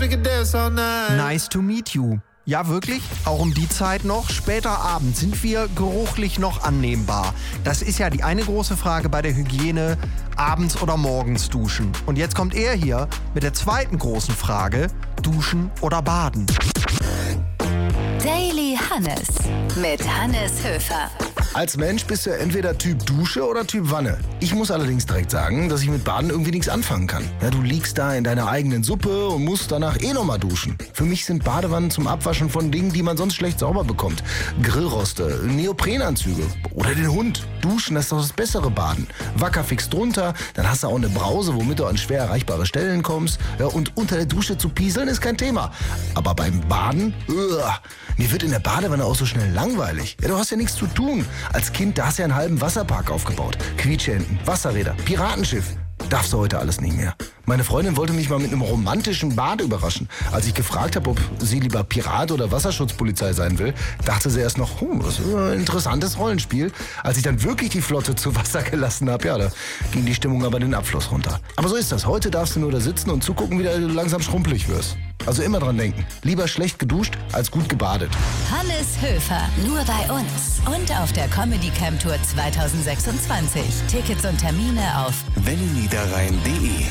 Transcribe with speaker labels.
Speaker 1: we could dance all night.
Speaker 2: Nice to meet you. Ja, wirklich? Auch um die Zeit noch? Später Abend. Sind wir geruchlich noch annehmbar? Das ist ja die eine große Frage bei der Hygiene. Abends oder morgens duschen? Und jetzt kommt er hier mit der zweiten großen Frage. Duschen oder baden?
Speaker 3: Daily Hannes mit Hannes Höfer.
Speaker 4: Als Mensch bist du entweder Typ Dusche oder Typ Wanne. Ich muss allerdings direkt sagen, dass ich mit Baden irgendwie nichts anfangen kann. Ja, du liegst da in deiner eigenen Suppe und musst danach nochmal duschen. Für mich sind Badewannen zum Abwaschen von Dingen, die man sonst schlecht sauber bekommt. Grillroste, Neoprenanzüge oder den Hund. Duschen, das ist doch das bessere Baden. Wackerfix drunter, dann hast du auch eine Brause, womit du an schwer erreichbare Stellen kommst. Ja, und unter der Dusche zu pieseln ist kein Thema. Aber beim Baden, mir wird in der Badewanne auch so schnell langweilig. Ja, du hast ja nichts zu tun. Als Kind, da hast du ja einen halben Wasserpark aufgebaut. Quietscheenten, Wasserräder, Piratenschiff. Darfst du heute alles nicht mehr. Meine Freundin wollte mich mal mit einem romantischen Bad überraschen. Als ich gefragt habe, ob sie lieber Pirat oder Wasserschutzpolizei sein will, dachte sie erst noch, das ist ein interessantes Rollenspiel. Als ich dann wirklich die Flotte zu Wasser gelassen habe, ja, da ging die Stimmung aber den Abfluss runter. Aber so ist das. Heute darfst du nur da sitzen und zugucken, wie du langsam schrumpelig wirst. Also immer dran denken. Lieber schlecht geduscht als gut gebadet.
Speaker 3: Hannes Höfer, nur bei uns. Und auf der Comedy Camp Tour 2026. Tickets und Termine auf
Speaker 5: welliniederrhein.de